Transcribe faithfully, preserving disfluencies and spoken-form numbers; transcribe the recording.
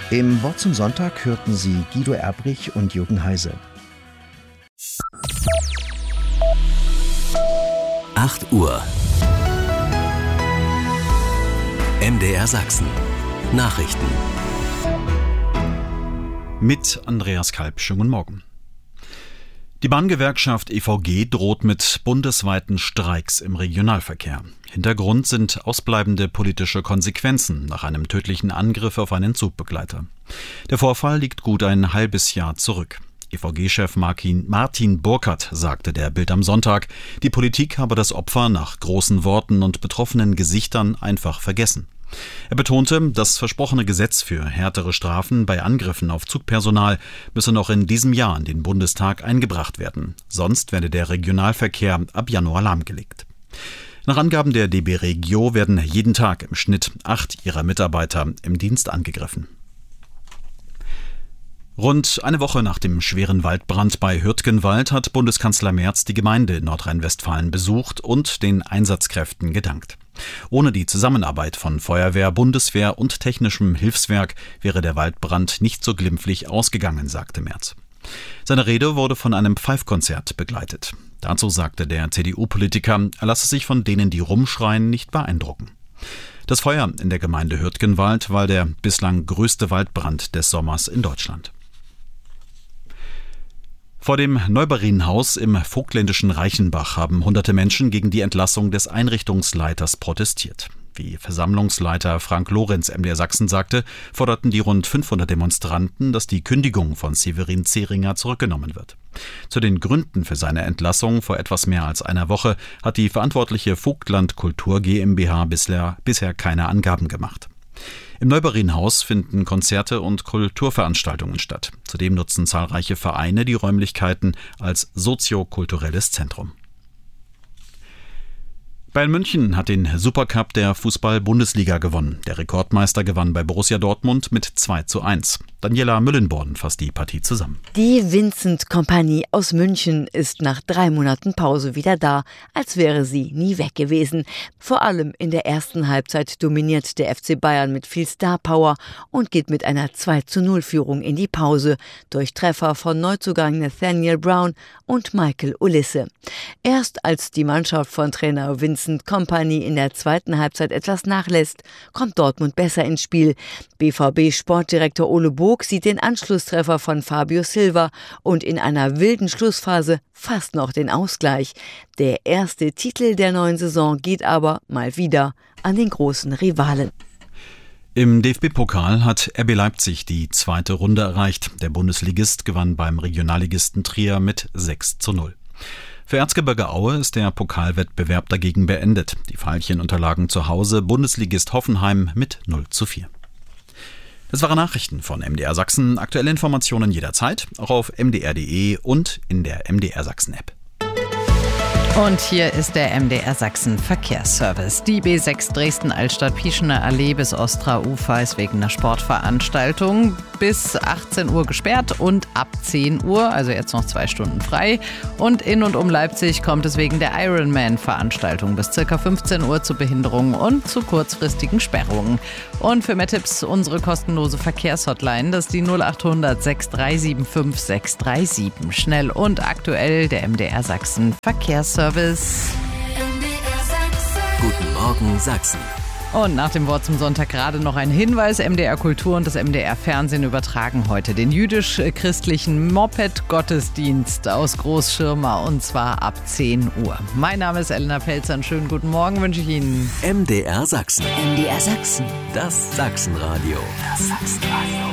Im Wort zum Sonntag hörten Sie Guido Erbrich und Jürgen Heise. acht Uhr. M D R Sachsen. Nachrichten. Mit Andreas Kalb. Schönen guten Morgen. Die Bahngewerkschaft E V G droht mit bundesweiten Streiks im Regionalverkehr. Hintergrund sind ausbleibende politische Konsequenzen nach einem tödlichen Angriff auf einen Zugbegleiter. Der Vorfall liegt gut ein halbes Jahr zurück. E V G-Chef Martin, Martin Burkhardt sagte der Bild am Sonntag, die Politik habe das Opfer nach großen Worten und betroffenen Gesichtern einfach vergessen. Er betonte, das versprochene Gesetz für härtere Strafen bei Angriffen auf Zugpersonal müsse noch in diesem Jahr in den Bundestag eingebracht werden. Sonst werde der Regionalverkehr ab Januar lahmgelegt. Nach Angaben der D B Regio werden jeden Tag im Schnitt acht ihrer Mitarbeiter im Dienst angegriffen. Rund eine Woche nach dem schweren Waldbrand bei Hürtgenwald hat Bundeskanzler Merz die Gemeinde in Nordrhein-Westfalen besucht und den Einsatzkräften gedankt. Ohne die Zusammenarbeit von Feuerwehr, Bundeswehr und technischem Hilfswerk wäre der Waldbrand nicht so glimpflich ausgegangen, sagte Merz. Seine Rede wurde von einem Pfeifkonzert begleitet. Dazu sagte der C D U-Politiker, er lasse sich von denen, die rumschreien, nicht beeindrucken. Das Feuer in der Gemeinde Hürtgenwald war der bislang größte Waldbrand des Sommers in Deutschland. Vor dem Neubarienhaus im vogtländischen Reichenbach haben hunderte Menschen gegen die Entlassung des Einrichtungsleiters protestiert. Wie Versammlungsleiter Frank Lorenz M D R Sachsen sagte, forderten die rund fünfhundert Demonstranten, dass die Kündigung von Severin Zeringer zurückgenommen wird. Zu den Gründen für seine Entlassung vor etwas mehr als einer Woche hat die verantwortliche Vogtland Kultur GmbH bisher, bisher keine Angaben gemacht. Im Neubarienhaus finden Konzerte und Kulturveranstaltungen statt. Zudem nutzen zahlreiche Vereine die Räumlichkeiten als soziokulturelles Zentrum. Bayern München hat den Supercup der Fußball-Bundesliga gewonnen. Der Rekordmeister gewann bei Borussia Dortmund mit zwei zu eins. Daniela Müllenborn fasst die Partie zusammen. Die Vincent-Kompanie aus München ist nach drei Monaten Pause wieder da, als wäre sie nie weg gewesen. Vor allem in der ersten Halbzeit dominiert der F C Bayern mit viel Star-Power und geht mit einer zwei zu null Führung in die Pause durch Treffer von Neuzugang Nathaniel Brown und Michael Ulisse. Erst als die Mannschaft von Trainer Vincent Kompany in der zweiten Halbzeit etwas nachlässt, kommt Dortmund besser ins Spiel. B V B-Sportdirektor Ole Bog sieht den Anschlusstreffer von Fabio Silva und in einer wilden Schlussphase fast noch den Ausgleich. Der erste Titel der neuen Saison geht aber mal wieder an den großen Rivalen. Im D F B-Pokal hat R B Leipzig die zweite Runde erreicht. Der Bundesligist gewann beim Regionalligisten Trier mit sechs zu null. Für Erzgebirge Aue ist der Pokalwettbewerb dagegen beendet. Die Veilchen unterlagen zu Hause Bundesligist Hoffenheim mit null zu vier. Das waren Nachrichten von M D R Sachsen. Aktuelle Informationen jederzeit, auch auf m d r punkt d e und in der M D R Sachsen App. Und hier ist der M D R Sachsen Verkehrsservice. Die B sechs Dresden-Altstadt-Pieschener Allee bis Ostra-Ufer ist wegen einer Sportveranstaltung bis achtzehn Uhr gesperrt und ab zehn Uhr, also jetzt noch zwei Stunden frei. Und in und um Leipzig kommt es wegen der Ironman-Veranstaltung bis ca. fünfzehn Uhr zu Behinderungen und zu kurzfristigen Sperrungen. Und für mehr Tipps unsere kostenlose Verkehrshotline, das ist die null achthundert sechs drei sieben fünf sechs drei sieben. Schnell und aktuell der M D R Sachsen Verkehrsservice. Guten Morgen Sachsen. Und nach dem Wort zum Sonntag gerade noch ein Hinweis. M D R Kultur und das M D R Fernsehen übertragen heute den jüdisch-christlichen Moped-Gottesdienst aus Großschirma und zwar ab zehn Uhr. Mein Name ist Elena Pelzer. Einen schönen guten Morgen wünsche ich Ihnen. M D R Sachsen. M D R Sachsen. Das Sachsenradio. Das Sachsenradio.